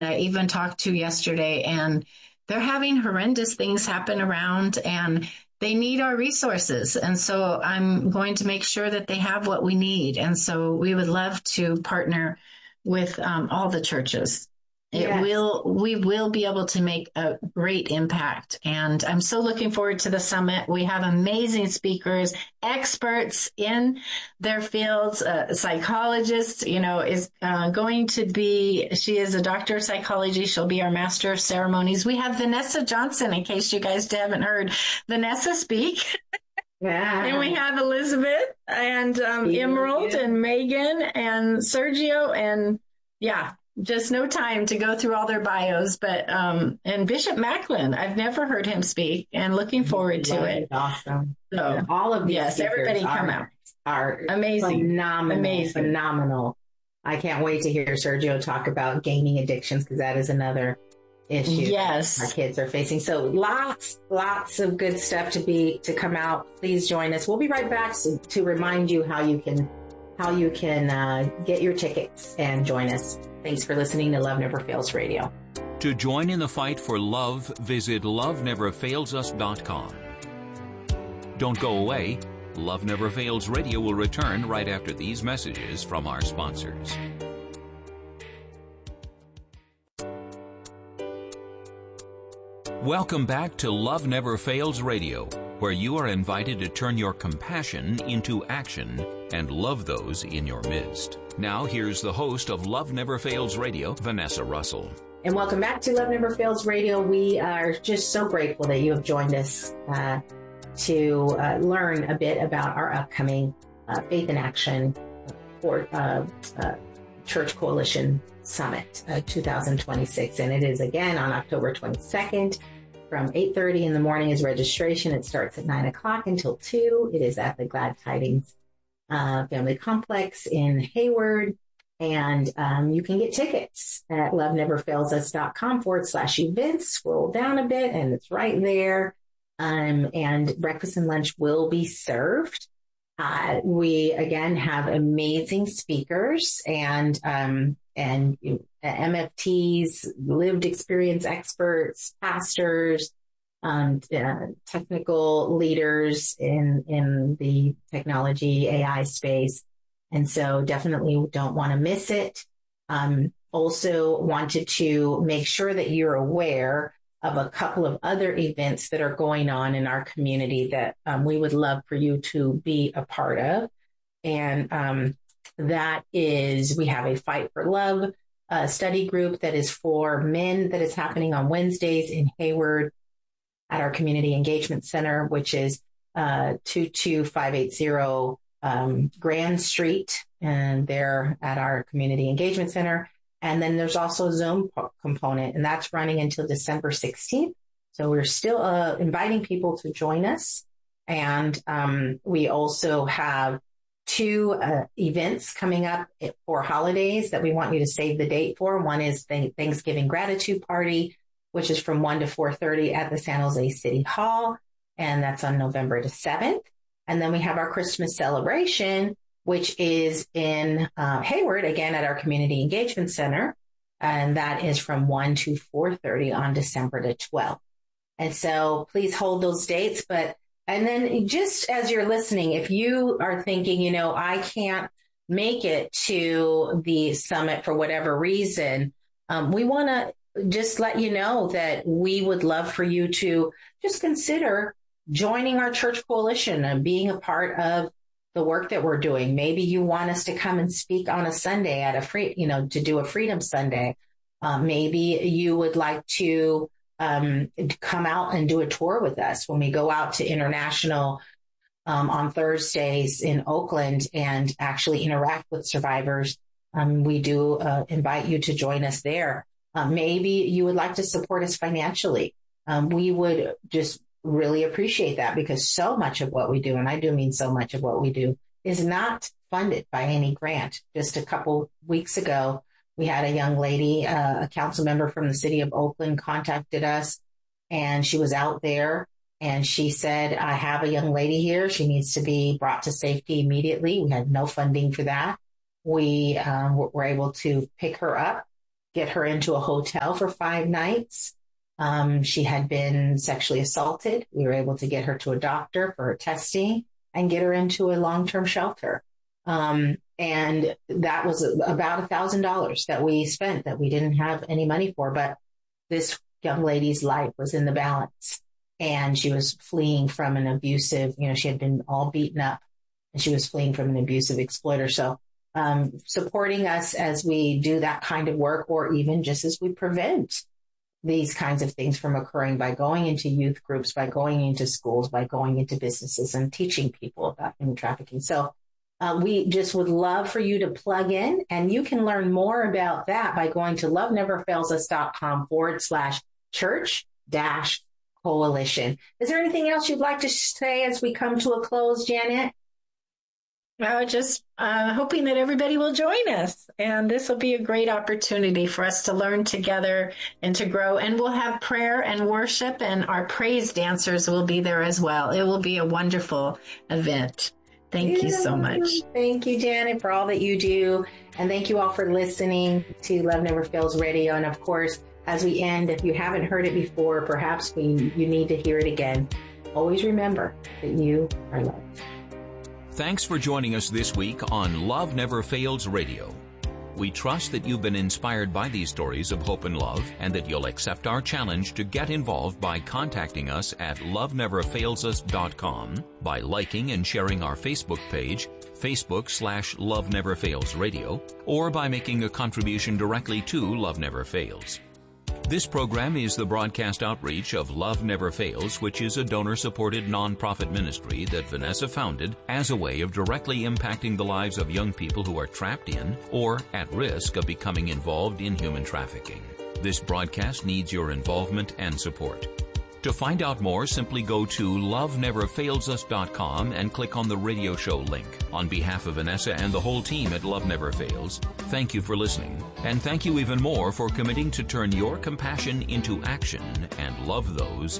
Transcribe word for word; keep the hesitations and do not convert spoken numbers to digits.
I even talked to yesterday, and they're having horrendous things happen around, and they need our resources. And so I'm going to make sure that they have what we need. And so we would love to partner with um, all the churches. It Yes. will, we will be able to make a great impact. And I'm so looking forward to the summit. We have amazing speakers, experts in their fields. A psychologist, you know, is uh, going to be, she is a doctor of psychology. She'll be our master of ceremonies. We have Vanessa Johnson, in case you guys haven't heard Vanessa speak. Yeah. And we have Elizabeth and um, Emerald and Megan and Sergio, and yeah, just no time to go through all their bios. But um, and Bishop Macklin, I've never heard him speak, and looking forward to it. Awesome. So and all of these yes, everybody come are, out. Are Amazing, phenomenal, amazing, phenomenal. I can't wait to hear Sergio talk about gaming addictions, because that is another issue yes. our kids are facing. So lots, lots of good stuff to be to come out. Please join us. We'll be right back to, to remind you how you can how you can uh, get your tickets and join us. Thanks for listening to Love Never Fails Radio. To join in the fight for love, visit love never fails us dot com. Don't go away. Love Never Fails Radio will return right after these messages from our sponsors. Welcome back to Love Never Fails Radio, where you are invited to turn your compassion into action and love those in your midst. Now, here's the host of Love Never Fails Radio, Vanessa Russell. And welcome back to Love Never Fails Radio. We are just so grateful that you have joined us uh, to uh, learn a bit about our upcoming uh, Faith in Action for uh, uh, Church Coalition Summit uh, two thousand twenty-six. And it is again on October twenty-second from eight thirty in the morning is registration. It starts at nine o'clock until two. It is at the Glad Tidings uh, Family Complex in Hayward. And um, you can get tickets at love never fails us dot com forward slash events. Scroll down a bit and it's right there. Um, and breakfast and lunch will be served. Uh, we again have amazing speakers and um, and uh, M F Ts, lived experience experts, pastors, um, uh, technical leaders in in the technology A I space. And so definitely don't want to miss it. Um, also wanted to make sure that you're aware of a couple of other events that are going on in our community that um, we would love for you to be a part of. And um, that is, we have a Fight for Love uh, study group that is for men that is happening on Wednesdays in Hayward at our Community Engagement Center, which is uh, two two five eight zero Um, Grand Street, and they're at our Community Engagement Center. And then there's also a Zoom po- component, and that's running until December sixteenth. So we're still uh, inviting people to join us. And um, we also have two uh, events coming up for holidays that we want you to save the date for. One is the Thanksgiving Gratitude Party, which is from one to four thirty at the San Jose City Hall, and that's on November the seventh. And then we have our Christmas celebration, which is in uh, Hayward, again at our Community Engagement Center. And that is from one to four thirty on December the twelfth. And so please hold those dates. But, and then just as you're listening, if you are thinking, you know, I can't make it to the summit for whatever reason, um, we want to just let you know that we would love for you to just consider joining our church coalition and being a part of the work that we're doing. Maybe you want us to come and speak on a Sunday at a free, you know, to do a Freedom Sunday. Uh, maybe you would like to um, come out and do a tour with us when we go out to International um, on Thursdays in Oakland and actually interact with survivors. Um, we do uh, invite you to join us there. Uh, maybe you would like to support us financially. Um, we would just really appreciate that, because so much of what we do, and I do mean so much of what we do, is not funded by any grant. Just a couple weeks ago, we had a young lady, uh, a council member from the city of Oakland contacted us, and she was out there and she said, I have a young lady here. She needs to be brought to safety immediately. We had no funding for that. We um, were able to pick her up get her into a hotel for five nights. Um, she had been sexually assaulted. We were able to get her to a doctor for her testing and get her into a long-term shelter. Um, and that was about a thousand dollars that we spent that we didn't have any money for. But this young lady's life was in the balance, and she was fleeing from an abusive, you know, she had been all beaten up, and she was fleeing from an abusive exploiter. So um, supporting us as we do that kind of work, or even just as we prevent these kinds of things from occurring by going into youth groups, by going into schools, by going into businesses and teaching people about human trafficking. So uh, we just would love for you to plug in, and you can learn more about that by going to loveneverfailsus.com forward slash church dash coalition. Is there anything else you'd like to say as we come to a close, Janet? Well, just uh, hoping that everybody will join us. And this will be a great opportunity for us to learn together and to grow. And we'll have prayer and worship, and our praise dancers will be there as well. It will be a wonderful event. Thank yeah. you so much. Thank you, Janet, for all that you do. And thank you all for listening to Love Never Fails Radio. And of course, as we end, if you haven't heard it before, perhaps we, you need to hear it again. Always remember that you are loved. Thanks for joining us this week on Love Never Fails Radio. We trust that you've been inspired by these stories of hope and love, and that you'll accept our challenge to get involved by contacting us at love never fails us dot com, by liking and sharing our Facebook page, Facebook slash Love Never Fails Radio, or by making a contribution directly to Love Never Fails. This program is the broadcast outreach of Love Never Fails, which is a donor-supported nonprofit ministry that Vanessa founded as a way of directly impacting the lives of young people who are trapped in or at risk of becoming involved in human trafficking. This broadcast needs your involvement and support. To find out more, simply go to love never fails us dot com and click on the radio show link. On behalf of Vanessa and the whole team at Love Never Fails, thank you for listening. And thank you even more for committing to turn your compassion into action and love those